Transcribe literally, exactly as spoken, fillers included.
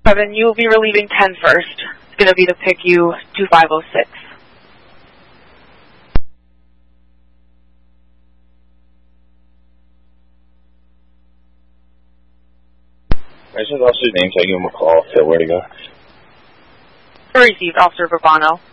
seven, you will be relieving ten first. It's going to be the P I C U two five oh six. I just lost his name, so I give him a call. So where to go? Received, Officer Bourbano.